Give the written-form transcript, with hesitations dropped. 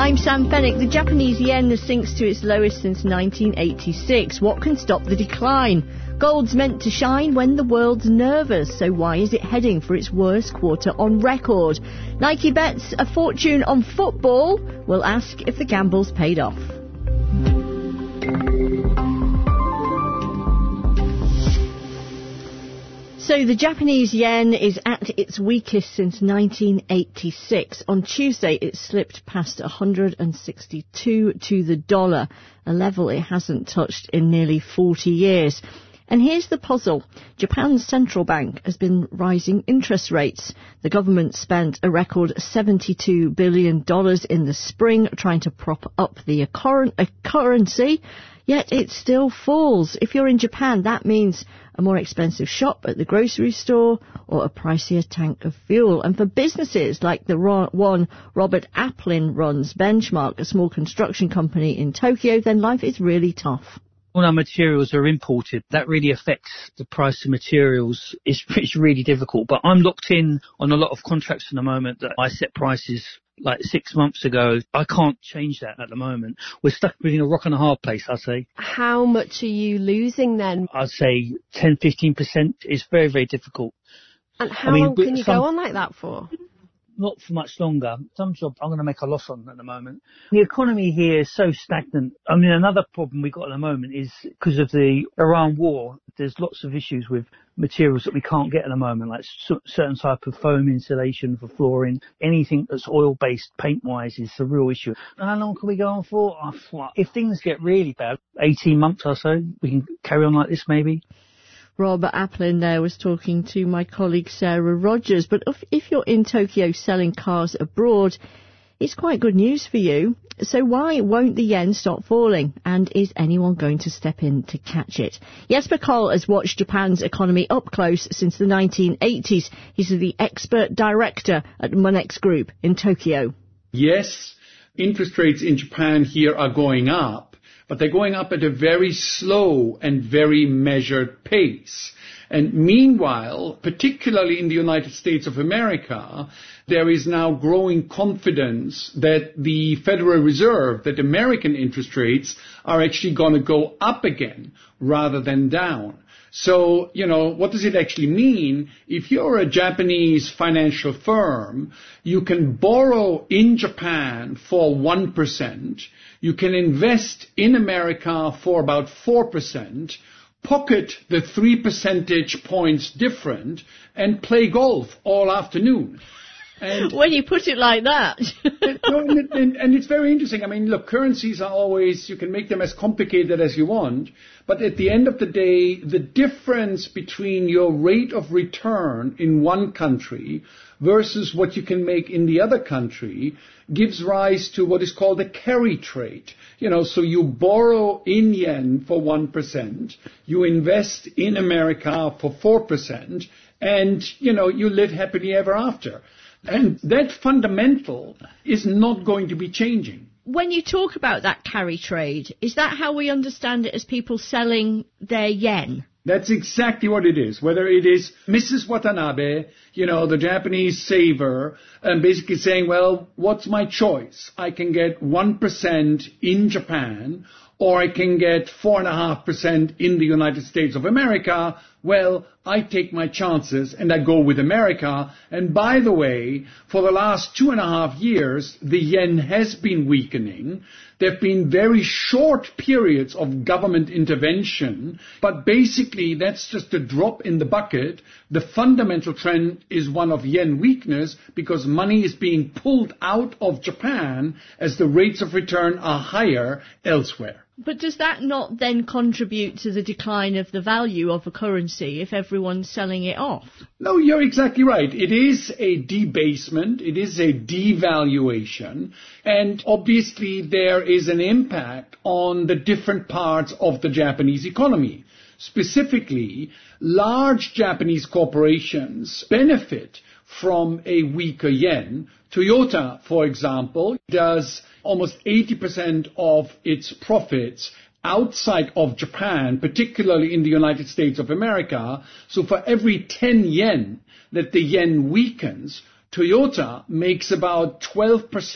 I'm Sam Fennick. The Japanese yen sinks to its lowest since 1986. What can stop the decline? Gold's meant to shine when the world's nervous, so why is it heading for its worst quarter on record? Nike bets a fortune on football. We'll ask if the gamble's paid off. So the Japanese yen is at its weakest since 1986. On Tuesday, it slipped past 162 to the dollar, a level it hasn't touched in nearly 40 years. And here's the puzzle. Japan's central bank has been rising interest rates. The government spent a record $72 billion in the spring trying to prop up the currency, yet it still falls. If you're in Japan, that means a more expensive shop at the grocery store or a pricier tank of fuel. And for businesses like the one Robert Applin runs, Benchmark, a small construction company in Tokyo, then life is really tough. All our materials are imported. That really affects the price of materials. It's really difficult. But I'm locked in on a lot of contracts at the moment that I set prices like 6 months ago. I can't change that at the moment. We're stuck between a rock and a hard place, I'd say. How much are you losing then? I'd say 10-15%. It's very, very difficult. And how long can you go on like that for? Not for much longer. Some jobs I'm going to make a loss on at the moment. The economy here is so stagnant. I mean, another problem we got at the moment is because of the Iran war, there's lots of issues with materials that we can't get at the moment, like certain type of foam insulation for flooring. Anything that's oil-based paint-wise is a real issue. How long can we go on for? If things get really bad, 18 months or so, we can carry on like this maybe. Robert Applin there was talking to my colleague Sarah Rogers. But if you're in Tokyo selling cars abroad, it's quite good news for you. So why won't the yen stop falling? And is anyone going to step in to catch it? Jesper Koll has watched Japan's economy up close since the 1980s. He's the expert director at Monex Group in Tokyo. Yes, interest rates in Japan here are going up, but they're going up at a very slow and very measured pace. And meanwhile, particularly in the United States of America, there is now growing confidence that the Federal Reserve, that American interest rates are actually going to go up again rather than down. So, what does it actually mean? If you're a Japanese financial firm, you can borrow in Japan for 1%. You can invest in America for about 4%, pocket the 3 percentage points different, and play golf all afternoon. And when you put it like that. and it's very interesting. I mean, look, currencies are always, you can make them as complicated as you want, but at the end of the day, the difference between your rate of return in one country versus what you can make in the other country gives rise to what is called a carry trade. So you borrow in yen for 1%, you invest in America for 4%, and, you live happily ever after. And that fundamental is not going to be changing. When you talk about that carry trade, is that how we understand it as people selling their yen? That's exactly what it is. Whether it is Mrs. Watanabe, the Japanese saver, and basically saying, well, what's my choice? I can get 1% in Japan, or I can get 4.5% in the United States of America. Well, I take my chances and I go with America. And by the way, for the last 2.5 years, the yen has been weakening. There have been very short periods of government intervention, but basically that's just a drop in the bucket. The fundamental trend is one of yen weakness because money is being pulled out of Japan as the rates of return are higher elsewhere. But does that not then contribute to the decline of the value of a currency if everyone's selling it off? No, you're exactly right. It is a debasement. It is a devaluation. And obviously there is an impact on the different parts of the Japanese economy. Specifically, large Japanese corporations benefit from a weaker yen. Toyota, for example, does almost 80% of its profits outside of Japan, particularly in the United States of America. So for every 10 yen that the yen weakens, Toyota makes about 12%